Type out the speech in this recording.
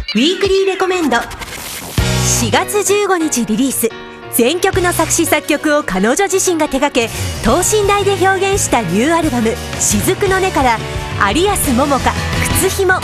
ウィークリーレコメンド。4月15日リリース、全曲の作詞作曲を彼女自身が手掛け、等身大で表現したニューアルバム「雫の音」から有安桃香「靴ひも」。